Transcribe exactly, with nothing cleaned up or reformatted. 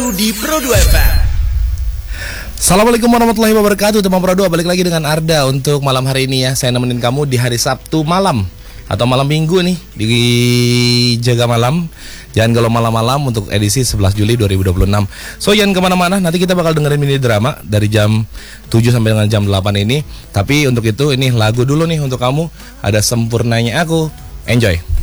terbaru di Pro dua F M. Assalamualaikum warahmatullahi wabarakatuh. Teman Pro dua, balik lagi dengan Arda untuk malam hari ini ya. Saya nemenin kamu di hari Sabtu malam atau malam Minggu nih di Jaga Malam. Jangan kalau malam-malam untuk edisi sebelas Juli dua ribu dua puluh enam. So jangan kemana-mana, nanti kita bakal dengerin mini drama dari jam tujuh sampai dengan jam delapan ini. Tapi untuk itu ini lagu dulu nih untuk kamu. Ada Sempurnanya Aku. Enjoy.